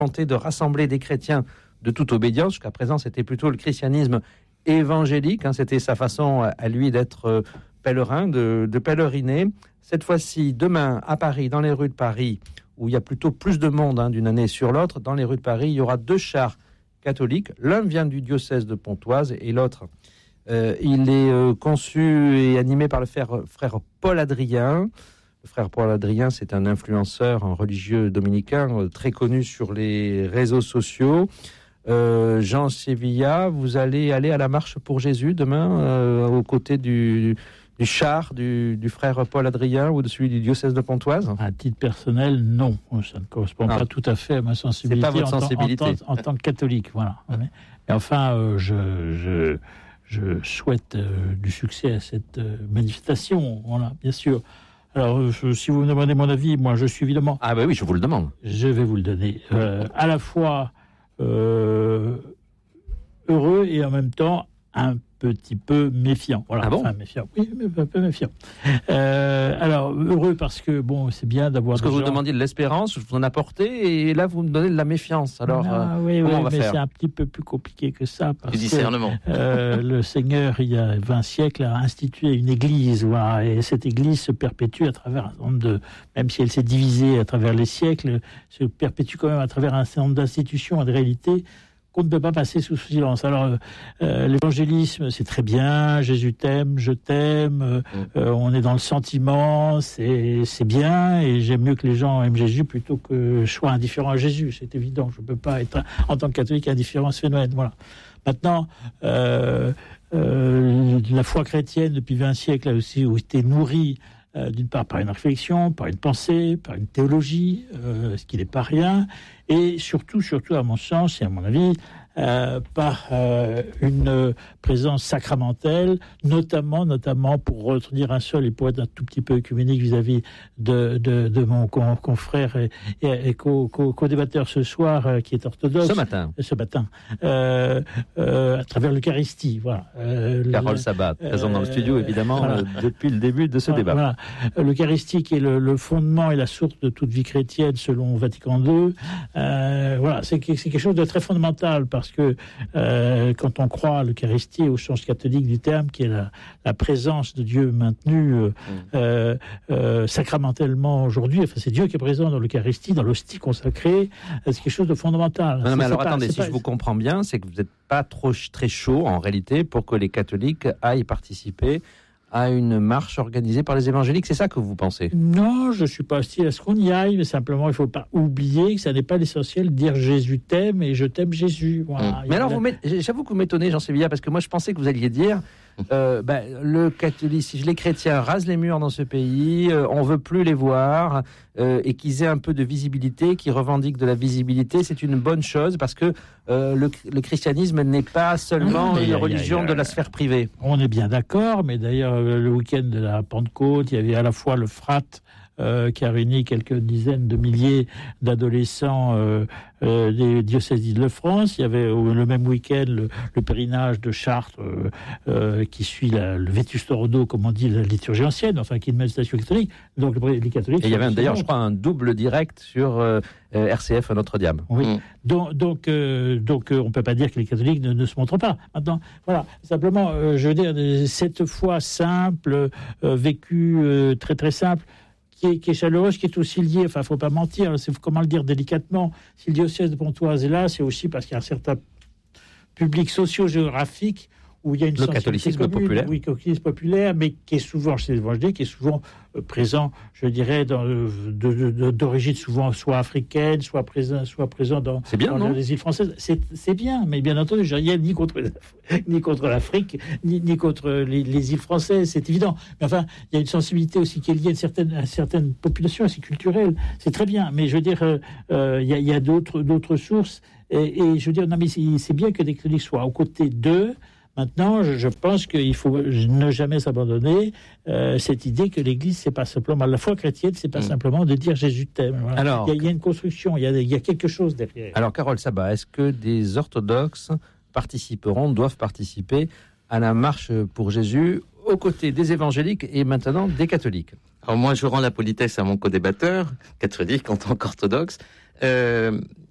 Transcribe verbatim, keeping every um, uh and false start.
volonté de rassembler des chrétiens de toute obédience. Jusqu'à présent, c'était plutôt le christianisme évangélique, hein, c'était sa façon à lui d'être euh, pèlerin, de, de pèleriner. Cette fois-ci, demain, à Paris, dans les rues de Paris, où il y a plutôt plus de monde hein, d'une année sur l'autre, dans les rues de Paris, il y aura deux chars catholiques. L'un vient du diocèse de Pontoise et l'autre, euh, il est euh, conçu et animé par le frère, frère Paul Adrien. Le frère Paul Adrien, c'est un influenceur, un religieux dominicain euh, très connu sur les réseaux sociaux. Euh, Jean Sévilla, vous allez aller à la marche pour Jésus demain, euh, aux côtés du, du char du, du frère Paul Adrien ou de celui du diocèse de Pontoise? À titre personnel, non. Ça ne correspond ah. pas tout à fait à ma sensibilité, C'est pas votre sensibilité. En, en, en, en tant que catholique. Voilà. Mais enfin, euh, je, je, je souhaite euh, du succès à cette euh, manifestation. Voilà, bien sûr. Alors, je, si vous me demandez mon avis, moi, je suis évidemment... Ah ben oui, je vous le demande. Je vais vous le donner. Euh, à la fois... Euh, heureux et en même temps un petit peu méfiant. Voilà, ah bon enfin, méfiant. Oui, mais un peu méfiant. Euh, alors, heureux parce que, bon, c'est bien d'avoir... Parce que vous gens... demandiez de l'espérance, je vous en apportais, et là, vous me donnez de la méfiance. Alors, ah, euh, oui, comment oui, on va mais faire? C'est un petit peu plus compliqué que ça. Parce du discernement. Que, euh, le Seigneur, il y a vingt siècles, a institué une église, voilà, et cette église se perpétue à travers un nombre de... Même si elle s'est divisée à travers les siècles, se perpétue quand même à travers un certain nombre d'institutions et de réalités qu'on ne peut pas passer sous silence. Alors, euh, l'évangélisme, c'est très bien, Jésus t'aime, je t'aime, euh, euh, on est dans le sentiment, c'est, c'est bien, et j'aime mieux que les gens aiment Jésus plutôt que je sois indifférent à Jésus, c'est évident, je ne peux pas être, en tant que catholique, indifférent à ce phénomène, voilà. Maintenant, euh, euh, la foi chrétienne, depuis vingt siècles, a aussi été nourrie Euh, d'une part par une réflexion, par une pensée, par une théologie, euh, ce qui n'est pas rien, et surtout, surtout à mon sens et à mon avis, euh, par euh, une présence sacramentelle, notamment, notamment pour retenir un seul et pour être un tout petit peu œcuménique vis-à-vis de, de, de mon con, confrère et, et, et co, co, co-débatteur ce soir, euh, qui est orthodoxe. Ce matin. Ce matin. Euh, euh, à travers l'Eucharistie, voilà. Euh, Carole Sabat, présent euh, dans le studio, évidemment, voilà. euh, depuis le début de ce voilà, débat. Voilà. L'Eucharistie qui est le, le fondement et la source de toute vie chrétienne selon Vatican deux. Euh, voilà, c'est, c'est quelque chose de très fondamental parce que euh, quand on croit à l'Eucharistie au sens catholique du terme, qui est la, la présence de Dieu maintenue euh, euh, euh, sacramentellement aujourd'hui, enfin c'est Dieu qui est présent dans l'Eucharistie, dans l'hostie consacrée, c'est quelque chose de fondamental. Non, non mais alors pas, attendez, si pas, je vous comprends bien, c'est que vous n'êtes pas trop très chaud en réalité pour que les catholiques aillent participer à une marche organisée par les évangéliques, c'est ça que vous pensez? Non, je ne suis pas hostile à ce qu'on y aille, mais simplement, il ne faut pas oublier que ça n'est pas l'essentiel de dire Jésus t'aime et je t'aime Jésus. Voilà. Mmh. Mais alors, la... vous j'avoue que vous m'étonnez, Jean Sévilla, parce que moi, je pensais que vous alliez dire euh, ben, le catholicisme, les chrétiens rasent les murs dans ce pays, euh, on ne veut plus les voir, euh, et qu'ils aient un peu de visibilité, qu'ils revendiquent de la visibilité, c'est une bonne chose, parce que euh, le, le christianisme n'est pas seulement une religion de la sphère privée. On est bien d'accord, mais d'ailleurs, le week-end de la Pentecôte, il y avait à la fois le F R A T, Euh, qui a réuni quelques dizaines de milliers d'adolescents euh, euh, des diocèses d'Île-de-France. Il y avait euh, le même week-end le, le pèlerinage de Chartres euh, euh, qui suit la, le Vetus Ordo, comme on dit, la liturgie ancienne, enfin qui est une manifestation catholique. Donc les catholiques. Et il y avait d'ailleurs, je crois, un double direct sur euh, R C F Notre-Dame. Oui. Mmh. Donc, donc, euh, donc euh, on ne peut pas dire que les catholiques ne, ne se montrent pas. Maintenant, voilà. Simplement, euh, je veux dire, cette foi simple, euh, vécue euh, très très simple. Qui est, qui est chaleureuse, qui est aussi liée, enfin, il ne faut pas mentir, c'est, comment le dire délicatement, si le diocèse de Pontoise est là, c'est aussi parce qu'il y a un certain public socio-géographique où il y a une le catholicisme commune, populaire. Oui, catholicisme populaire, mais qui est souvent chez les évangéliques, qui est souvent euh, présent, je dirais, dans, de, de, de, d'origine souvent soit africaine, soit présent, soit présent dans, c'est bien, dans non les îles françaises. C'est, c'est bien, mais bien entendu, je n'ai rien ni contre, ni contre l'Afrique, ni, ni contre les, les îles françaises, c'est évident. Mais enfin, il y a une sensibilité aussi qui est liée à une certaine, à une certaine population aussi culturelle. C'est très bien, mais je veux dire, euh, euh, il y a, il y a d'autres, d'autres sources, et, et je veux dire, non, mais c'est, c'est bien que des catholiques soient aux côtés d'eux. Maintenant, je, je pense qu'il faut ne jamais s'abandonner euh, cette idée que l'Église, c'est pas simplement la foi chrétienne, c'est pas mmh. simplement de dire Jésus t'aime. Voilà. Alors, il y, y a une construction, il y a, il y a quelque chose derrière. Alors, Carole Sabat, est-ce que des orthodoxes participeront, doivent participer à la marche pour Jésus aux côtés des évangéliques et maintenant des catholiques? Alors moi, je rends la politesse à mon co-débatteur, catholique en tant qu'orthodoxe. Euh,